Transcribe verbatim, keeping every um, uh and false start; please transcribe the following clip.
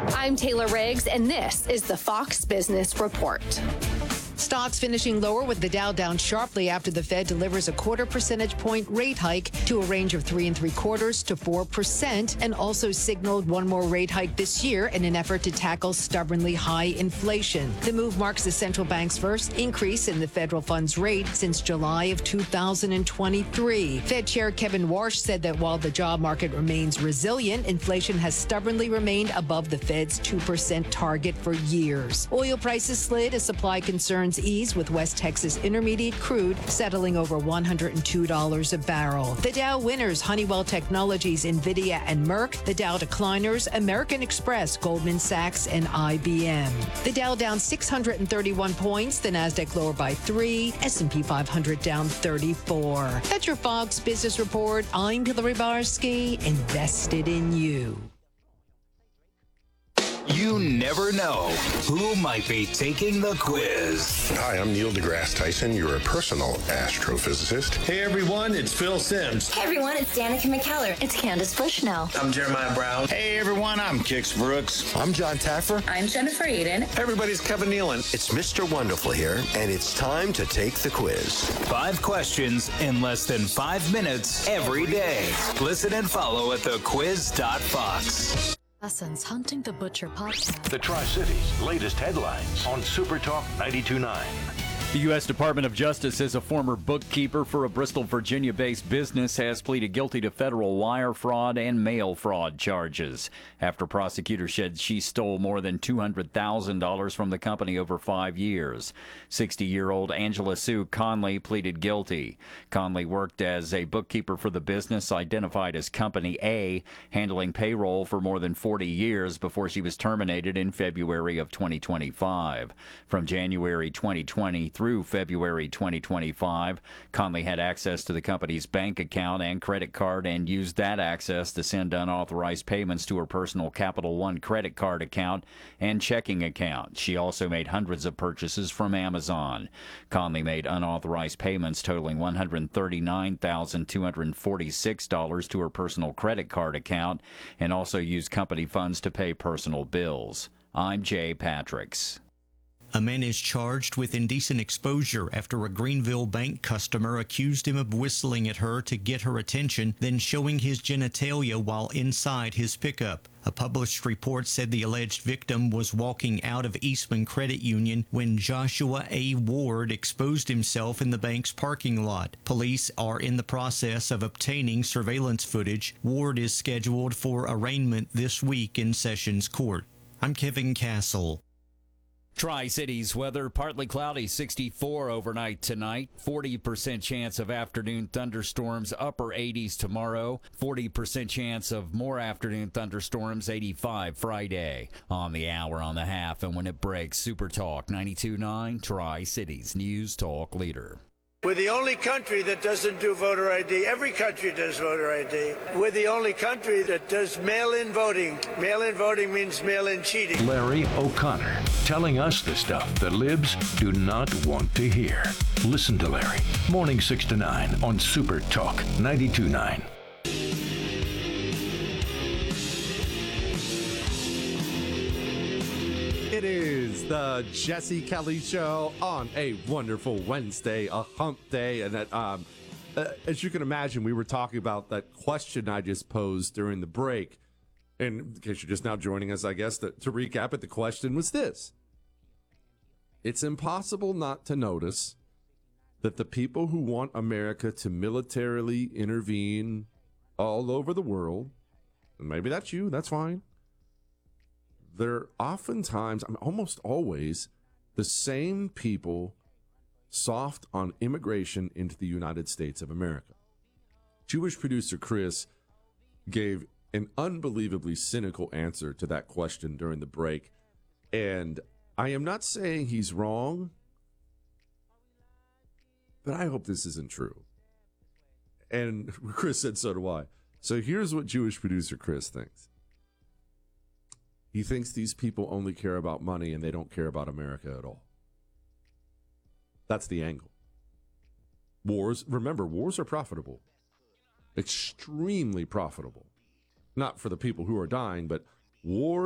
I'm Taylor Riggs, and this is the Fox Business Report. Stocks finishing lower with the Dow down sharply after the Fed delivers a quarter percentage point rate hike to a range of three and three quarters to four percent, and also signaled one more rate hike this year in an effort to tackle stubbornly high inflation. The move marks the central bank's first increase in the federal funds rate since July of two thousand twenty-three. Fed Chair Kevin Warsh said that while the job market remains resilient, inflation has stubbornly remained above the Fed's two percent target for years. Oil prices slid as supply concerns ease, with West Texas Intermediate crude settling over one hundred two dollars a barrel. The Dow winners, Honeywell Technologies, NVIDIA, and Merck. The Dow decliners, American Express, Goldman Sachs, and I B M. The Dow down six hundred thirty-one points, the Nasdaq lower by three, S and P five hundred down thirty-four. That's your Fox Business Report. I'm Hillary Barsky, invested in you. You never know who might be taking the quiz. Hi, I'm Neil deGrasse Tyson, your personal astrophysicist. Hey everyone, it's Phil Simms. Hey everyone, it's Danica McKellar. It's Candace Bushnell. I'm Jeremiah Brown. Hey everyone, I'm Kix Brooks. I'm John Taffer. I'm Jennifer Eden. Hey everybody, it's Kevin Nealon. It's Mister Wonderful here, and it's time to take the quiz. Five questions in less than five minutes every day. Listen and follow at the quiz dot fox. Lessons Hunting the Butcher podcast. The Tri-Cities latest headlines on Super Talk ninety-two point nine. The U S Department of Justice says a former bookkeeper for a Bristol, Virginia-based business has pleaded guilty to federal wire fraud and mail fraud charges after prosecutors said she stole more than two hundred thousand dollars from the company over five years. sixty-year-old Angela Sue Conley pleaded guilty. Conley worked as a bookkeeper for the business identified as Company A, handling payroll for more than forty years before she was terminated in February of twenty twenty-five. From January twenty twenty through February twenty twenty-five, Conley had access to the company's bank account and credit card and used that access to send unauthorized payments to her personal Capital One credit card account and checking account. She also made hundreds of purchases from Amazon. Conley made unauthorized payments totaling one hundred thirty-nine thousand two hundred forty-six dollars to her personal credit card account and also used company funds to pay personal bills. I'm Jay Patricks. A man is charged with indecent exposure after a Greenville bank customer accused him of whistling at her to get her attention, then showing his genitalia while inside his pickup. A published report said the alleged victim was walking out of Eastman Credit Union when Joshua A. Ward exposed himself in the bank's parking lot. Police are in the process of obtaining surveillance footage. Ward is scheduled for arraignment this week in Sessions Court. I'm Kevin Castle. Tri-Cities weather, partly cloudy, sixty-four overnight tonight, forty percent chance of afternoon thunderstorms, upper eighties tomorrow, forty percent chance of more afternoon thunderstorms, eighty-five Friday. On the hour, on the half, and when it breaks, Super Talk ninety-two point nine, Tri-Cities News Talk Leader. We're the only country that doesn't do voter I D. Every country does voter I D. We're the only country that does mail-in voting. Mail-in voting means mail-in cheating. Larry O'Connor, telling us the stuff the libs do not want to hear. Listen to Larry, morning six to nine on Super Talk ninety-two point nine. It is the Jesse Kelly Show on a wonderful Wednesday, a hump day. And that, um, uh, as you can imagine, we were talking about that question I just posed during the break. And in case you're just now joining us, I guess, to, to recap it, the question was this. It's impossible not to notice that the people who want America to militarily intervene all over the world, and maybe that's you, that's fine, they're oftentimes, I mean, almost always, the same people soft on immigration into the United States of America. Jewish producer Chris gave an unbelievably cynical answer to that question during the break. And I am not saying he's wrong, but I hope this isn't true. And Chris said, so do I. So here's what Jewish producer Chris thinks. He thinks these people only care about money and they don't care about America at all. That's the angle. Wars, remember, wars are profitable. Extremely profitable. Not for the people who are dying, but wars